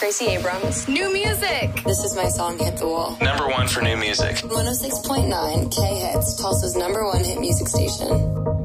Gracie Abrams. New music. This is my song, Hit the Wall. #1 for new music. 106.9 K-Hits, Tulsa's #1 hit music station.